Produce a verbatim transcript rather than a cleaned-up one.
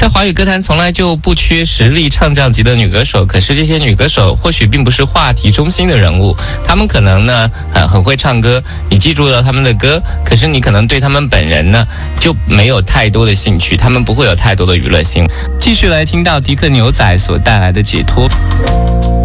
在华语歌坛从来就不缺实力唱将级的女歌手，可是这些女歌手或许并不是话题中心的人物，她们可能呢很很会唱歌，你记住了她们的歌，可是你可能对她们本人呢就没有太多的兴趣，她们不会有太多的娱乐性。继续来听到迪克牛仔所带来的解脱。